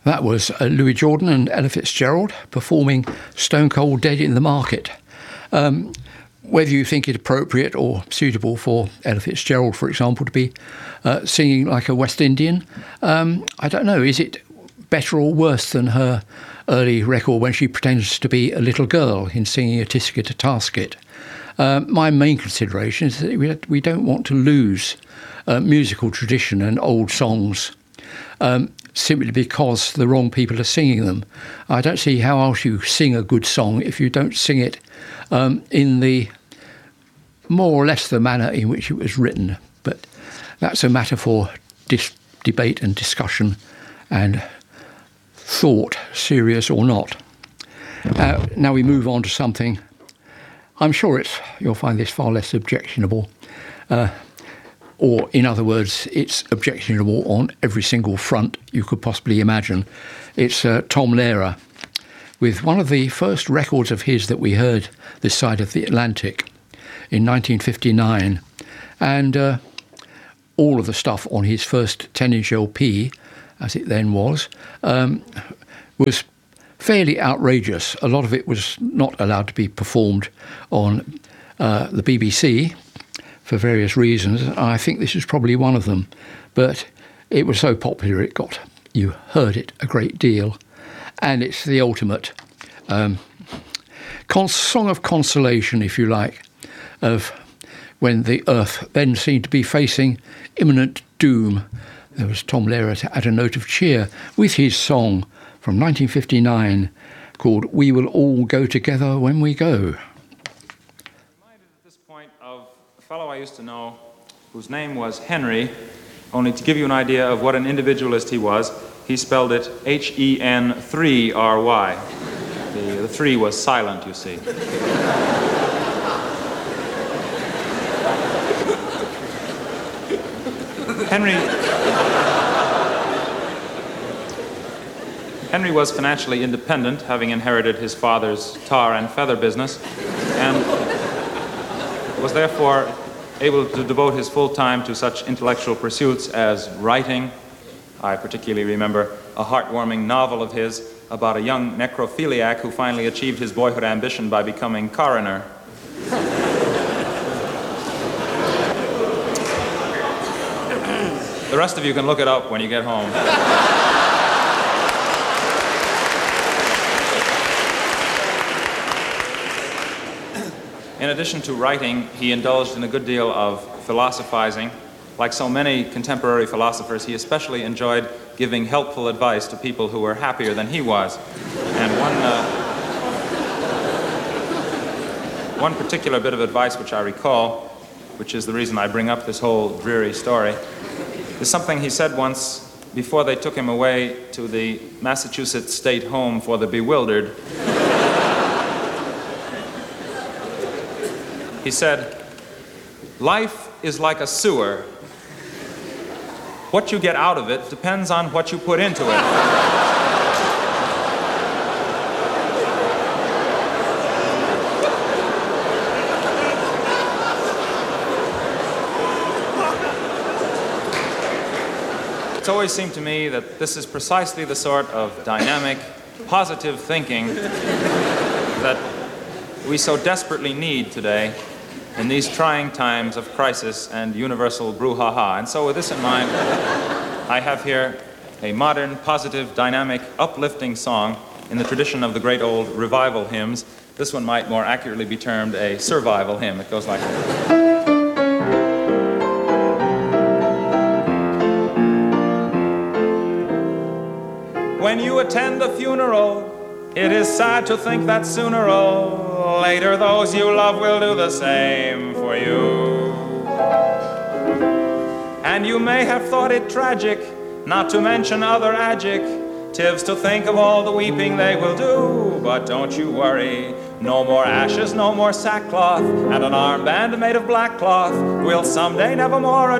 That was Louis Jordan and Ella Fitzgerald performing Stone Cold Dead in the Market. Whether you think it appropriate or suitable for Ella Fitzgerald, for example, to be singing like a West Indian, I don't know. Is it better or worse than her early record when she pretends to be a little girl in singing a Tisket a Tasket? My main consideration is that we don't want to lose musical tradition and old songs simply because the wrong people are singing them. I don't see how else you sing a good song if you don't sing it in the more or less the manner in which it was written. But that's a matter for debate and discussion and thought, serious or not. Now we move on to something. I'm sure you'll find this far less objectionable. Or, in other words, it's objectionable on every single front you could possibly imagine. It's Tom Lehrer, with one of the first records of his that we heard this side of the Atlantic in 1959. And all of the stuff on his first 10-inch LP, as it then was fairly outrageous. A lot of it was not allowed to be performed on the BBC, for various reasons. I think this is probably one of them, but it was so popular you heard it a great deal, and it's the ultimate song of consolation, if you like, of when the earth then seemed to be facing imminent doom. There was Tom Lehrer to add a note of cheer with his song from 1959 called "We Will All Go Together When We Go." Fellow I used to know whose name was Henry. Only to give you an idea of what an individualist he was, he spelled it Hen3RY. The 3 was silent, you see. Henry was financially independent, having inherited his father's tar and feather business, and was therefore able to devote his full time to such intellectual pursuits as writing. I particularly remember a heartwarming novel of his about a young necrophiliac who finally achieved his boyhood ambition by becoming coroner. The rest of you can look it up when you get home. In addition to writing, he indulged in a good deal of philosophizing. Like so many contemporary philosophers, he especially enjoyed giving helpful advice to people who were happier than he was. And one particular bit of advice which I recall, which is the reason I bring up this whole dreary story, is something he said once before they took him away to the Massachusetts State Home for the Bewildered. He said, "Life is like a sewer. What you get out of it depends on what you put into it." It's always seemed to me that this is precisely the sort of dynamic, positive thinking that we so desperately need today in these trying times of crisis and universal brouhaha. And so with this in mind, I have here a modern, positive, dynamic, uplifting song in the tradition of the great old revival hymns. This one might more accurately be termed a survival hymn. It goes like this. When you attend a funeral, it is sad to think that sooner or later those you love will do the same for you. And you may have thought it tragic, not to mention other adjectives, to think of all the weeping they will do. But don't you worry, no more ashes, no more sackcloth, and an armband made of black cloth will someday nevermore